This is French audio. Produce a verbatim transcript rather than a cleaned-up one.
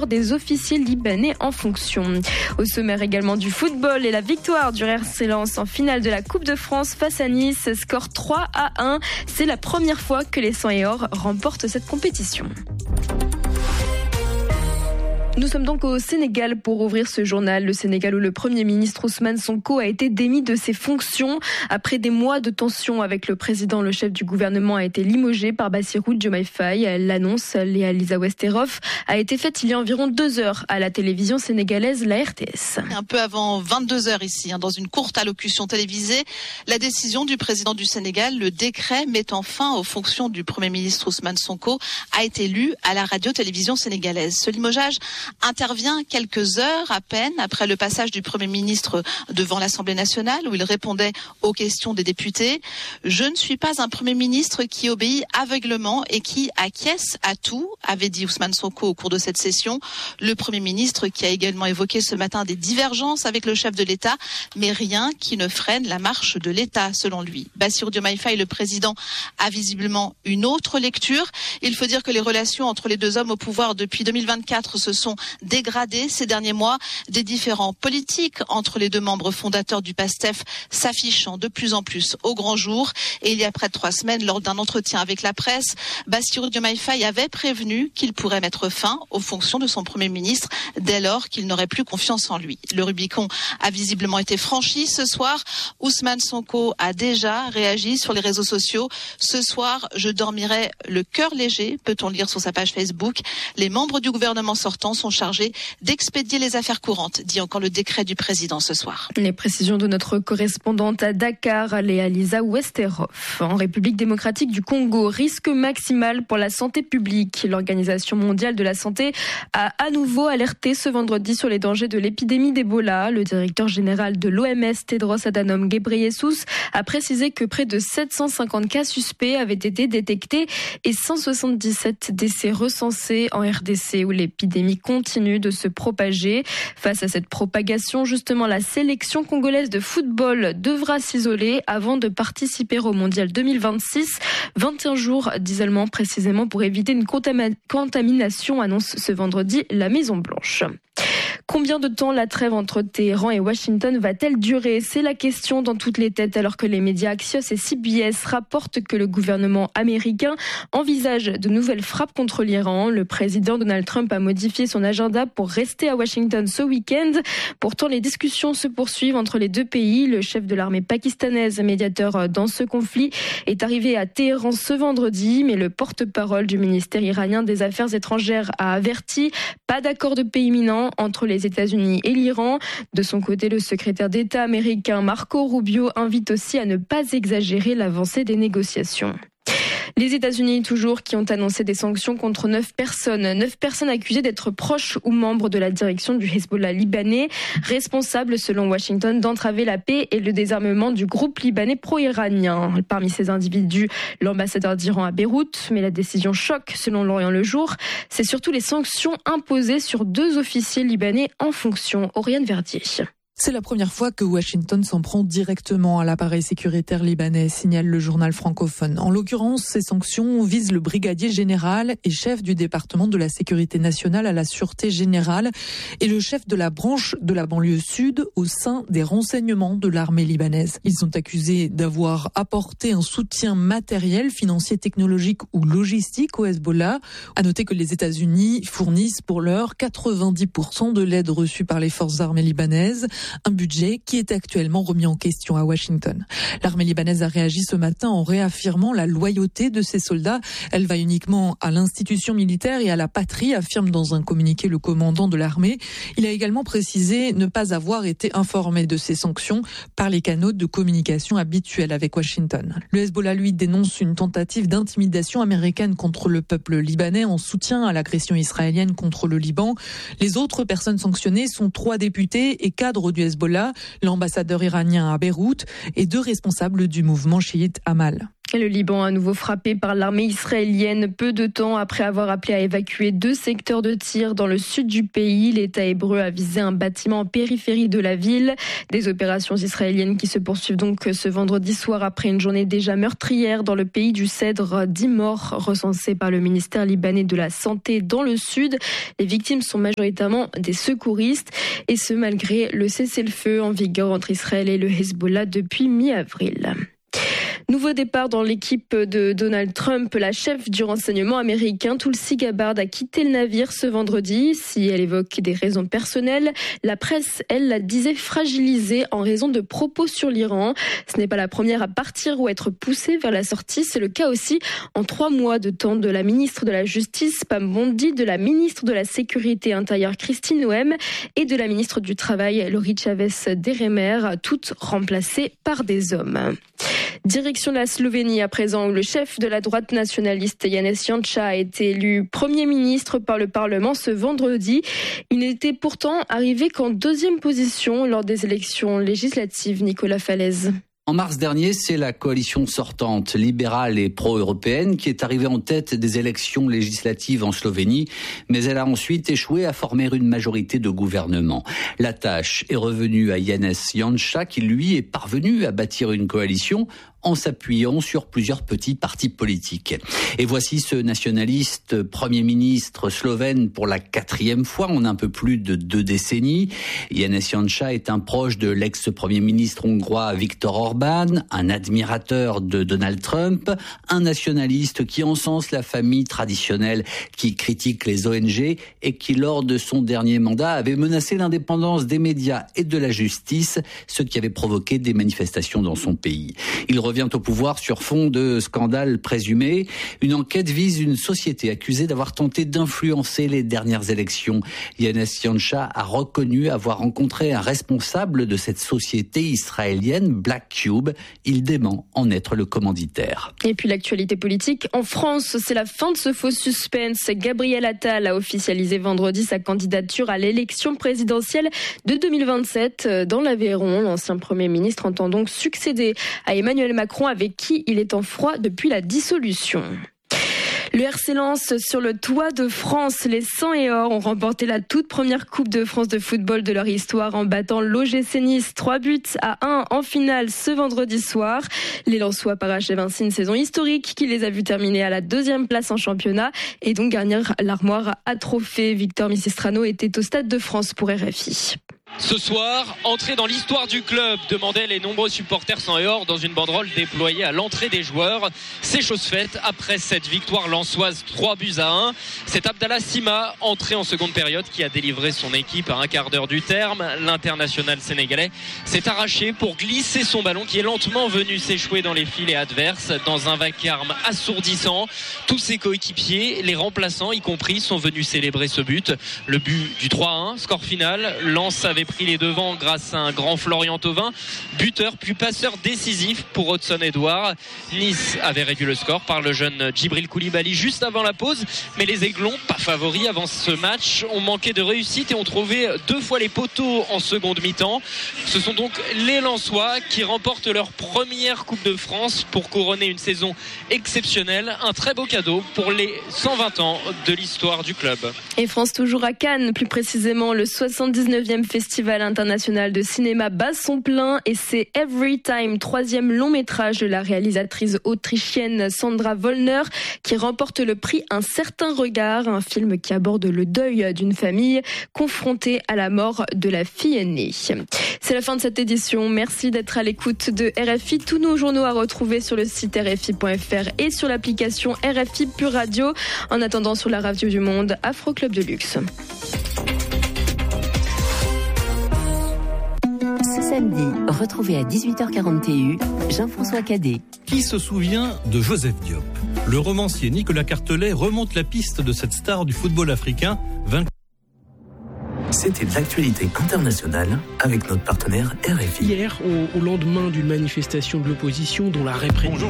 mort des officiers libanais en fonction. Au sommaire également du football et la victoire du R C Lens en finale de la Coupe de France face à Nice, score trois à un. C'est la première fois que les cent et or remportent cette compétition. Nous sommes donc au Sénégal pour ouvrir ce journal. Le Sénégal où le Premier ministre Ousmane Sonko a été démis de ses fonctions. Après des mois de tension avec le président, le chef du gouvernement a été limogé par Bassirou Diomaye Faye. L'annonce, Léa Lisa Westerhoff, a été faite il y a environ deux heures à la télévision sénégalaise, la R T S. Un peu avant vingt-deux heures ici, dans une courte allocution télévisée, la décision du président du Sénégal, le décret mettant fin aux fonctions du Premier ministre Ousmane Sonko, a été lu à la radio-télévision sénégalaise. Ce limogeage intervient quelques heures à peine après le passage du Premier ministre devant l'Assemblée nationale où il répondait aux questions des députés. Je ne suis pas un Premier ministre qui obéit aveuglement et qui acquiesce à tout, avait dit Ousmane Sonko au cours de cette session. Le Premier ministre qui a également évoqué ce matin des divergences avec le chef de l'État, mais rien qui ne freine la marche de l'État, selon lui. Bassirou Diomaye Faye, le président, a visiblement une autre lecture. Il faut dire que les relations entre les deux hommes au pouvoir depuis deux mille vingt-quatre se sont dégradées ces derniers mois, des différends politiques entre les deux membres fondateurs du PASTEF s'affichant de plus en plus au grand jour. Et il y a près de trois semaines, lors d'un entretien avec la presse, Bassirou Diomaye Faye avait prévenu qu'il pourrait mettre fin aux fonctions de son Premier ministre dès lors qu'il n'aurait plus confiance en lui. Le Rubicon a visiblement été franchi ce soir. Ousmane Sonko a déjà réagi sur les réseaux sociaux. Ce soir, je dormirai le cœur léger, peut-on lire sur sa page Facebook. Les membres du gouvernement sortant sont chargés d'expédier les affaires courantes, dit encore le décret du président ce soir. Les précisions de notre correspondante à Dakar, Léa Lisa Westerhoff. En République démocratique du Congo, risque maximal pour la santé publique. L'Organisation mondiale de la santé a à nouveau alerté ce vendredi sur les dangers de l'épidémie d'Ebola. Le directeur général de l'O M S, Tedros Adhanom Ghebreyesus, a précisé que près de sept cent cinquante cas suspects avaient été détectés et cent soixante-dix-sept décès recensés en R D C où l'épidémie continue de se propager. Face à cette propagation, justement, la sélection congolaise de football devra s'isoler avant de participer au Mondial deux mille vingt-six. vingt et un jours d'isolement précisément pour éviter une contamination, annonce ce vendredi la Maison-Blanche. Combien de temps la trêve entre Téhéran et Washington va-t-elle durer ? C'est la question dans toutes les têtes alors que les médias Axios et C B S rapportent que le gouvernement américain envisage de nouvelles frappes contre l'Iran. Le président Donald Trump a modifié son agenda pour rester à Washington ce week-end. Pourtant, les discussions se poursuivent entre les deux pays. Le chef de l'armée pakistanaise, médiateur dans ce conflit, est arrivé à Téhéran ce vendredi, mais le porte-parole du ministère iranien des Affaires étrangères a averti pas d'accord de paix imminent entre les États-Unis et l'Iran. De son côté, le secrétaire d'État américain Marco Rubio invite aussi à ne pas exagérer l'avancée des négociations. Les États-Unis, toujours, qui ont annoncé des sanctions contre neuf personnes. Neuf personnes accusées d'être proches ou membres de la direction du Hezbollah libanais, responsables, selon Washington, d'entraver la paix et le désarmement du groupe libanais pro-iranien. Parmi ces individus, l'ambassadeur d'Iran à Beyrouth, mais la décision choque, selon l'Orient le Jour. C'est surtout les sanctions imposées sur deux officiers libanais en fonction. Oriane Verdier. C'est la première fois que Washington s'en prend directement à l'appareil sécuritaire libanais, signale le journal francophone. En l'occurrence, ces sanctions visent le brigadier général et chef du département de la sécurité nationale à la sûreté générale et le chef de la branche de la banlieue sud au sein des renseignements de l'armée libanaise. Ils sont accusés d'avoir apporté un soutien matériel, financier, technologique ou logistique au Hezbollah. À noter que les États-Unis fournissent pour l'heure quatre-vingt-dix pour cent de l'aide reçue par les forces armées libanaises. Un budget qui est actuellement remis en question à Washington. L'armée libanaise a réagi ce matin en réaffirmant la loyauté de ses soldats. Elle va uniquement à l'institution militaire et à la patrie, affirme dans un communiqué le commandant de l'armée. Il a également précisé ne pas avoir été informé de ces sanctions par les canaux de communication habituels avec Washington. Le Hezbollah, lui, dénonce une tentative d'intimidation américaine contre le peuple libanais en soutien à l'agression israélienne contre le Liban. Les autres personnes sanctionnées sont trois députés et cadres du Hezbollah, l'ambassadeur iranien à Beyrouth et deux responsables du mouvement chiite Amal. Le Liban à nouveau frappé par l'armée israélienne peu de temps après avoir appelé à évacuer deux secteurs de tir dans le sud du pays. L'État hébreu a visé un bâtiment en périphérie de la ville. Des opérations israéliennes qui se poursuivent donc ce vendredi soir après une journée déjà meurtrière dans le pays du Cèdre. dix morts recensés par le ministère libanais de la Santé dans le sud. Les victimes sont majoritairement des secouristes et ce malgré le cessez-le-feu en vigueur entre Israël et le Hezbollah depuis mi-avril. Nouveau départ dans l'équipe de Donald Trump. La chef du renseignement américain, Tulsi Gabbard, a quitté le navire ce vendredi. Si elle évoque des raisons personnelles, la presse, elle, la disait fragilisée en raison de propos sur l'Iran. Ce n'est pas la première à partir ou être poussée vers la sortie. C'est le cas aussi en trois mois de temps de la ministre de la Justice, Pam Bondi, de la ministre de la Sécurité intérieure, Christine Noem, et de la ministre du Travail, Lori Chavez-Deremer, toutes remplacées par des hommes. Direction la Slovénie à présent, où le chef de la droite nationaliste Janez Janša a été élu Premier ministre par le Parlement ce vendredi. Il n'était pourtant arrivé qu'en deuxième position lors des élections législatives. Nicolas Falaise. En mars dernier, c'est la coalition sortante libérale et pro-européenne qui est arrivée en tête des élections législatives en Slovénie, mais elle a ensuite échoué à former une majorité de gouvernement. La tâche est revenue à Janez Janša qui, lui, est parvenu à bâtir une coalition en s'appuyant sur plusieurs petits partis politiques. Et voici ce nationaliste Premier ministre slovène pour la quatrième fois en un peu plus de deux décennies. Janez Janša est un proche de l'ex-premier ministre hongrois Viktor Orbán, un admirateur de Donald Trump, un nationaliste qui encense la famille traditionnelle, qui critique les O N G et qui, lors de son dernier mandat, avait menacé l'indépendance des médias et de la justice, ce qui avait provoqué des manifestations dans son pays. Il revient au pouvoir sur fond de scandales présumés. Une enquête vise une société accusée d'avoir tenté d'influencer les dernières élections. Janez Janša a reconnu avoir rencontré un responsable de cette société israélienne, Black Cube. Il dément en être le commanditaire. Et puis l'actualité politique. En France, c'est la fin de ce faux suspense. Gabriel Attal a officialisé vendredi sa candidature à l'élection présidentielle de deux mille vingt-sept dans l'Aveyron. L'ancien Premier ministre entend donc succéder à Emmanuel Macron, avec qui il est en froid depuis la dissolution. Le R C Lens sur le toit de France. Les cent et or ont remporté la toute première Coupe de France de football de leur histoire en battant l'O G C Nice trois buts à un en finale ce vendredi soir. Les Lensois parachèvent ainsi une saison historique qui les a vus terminer à la deuxième place en championnat et donc garnir l'armoire à trophées. Victor Missistrano était au Stade de France pour R F I. Ce soir, entrée dans l'histoire du club, demandaient les nombreux supporters sang et or dans une banderole déployée à l'entrée des joueurs. C'est chose faite après cette victoire lensoise trois buts à un. C'est Abdallah Sima, entré en seconde période, qui a délivré son équipe à un quart d'heure du terme. L'international sénégalais s'est arraché pour glisser son ballon qui est lentement venu s'échouer dans les filets adverses dans un vacarme assourdissant. Tous ses coéquipiers, les remplaçants y compris, sont venus célébrer ce but. Le but du trois à un, score final. Lens avait pris les devants grâce à un grand Florian Thauvin, buteur puis passeur décisif pour Hudson Edouard. Nice avait réduit le score par le jeune Djibril Koulibaly juste avant la pause, mais les Aiglons, pas favoris avant ce match, ont manqué de réussite et ont trouvé deux fois les poteaux en seconde mi-temps. Ce sont donc les Lensois qui remportent leur première Coupe de France pour couronner une saison exceptionnelle. Un très beau cadeau pour les cent vingt ans de l'histoire du club. Et France toujours à Cannes, plus précisément le soixante-dix-neuvième Festival international de cinéma bat son plein et c'est Every Time, troisième long métrage de la réalisatrice autrichienne Sandra Wollner qui remporte le prix Un certain regard, un film qui aborde le deuil d'une famille confrontée à la mort de la fille aînée. C'est la fin de cette édition. Merci d'être à l'écoute de R F I. Tous nos journaux à retrouver sur le site R F I point F R et sur l'application R F I Pure Radio. En attendant, sur la radio du monde, Afro Club de Luxe. Ce samedi, retrouvez à dix-huit heures quarante et un Jean-François Cadet. Qui se souvient de Joseph Diop ? Le romancier Nicolas Cartelet remonte la piste de cette star du football africain. vingt... C'était de l'actualité internationale avec notre partenaire R F I. Hier, au, au lendemain d'une manifestation de l'opposition dont la répression...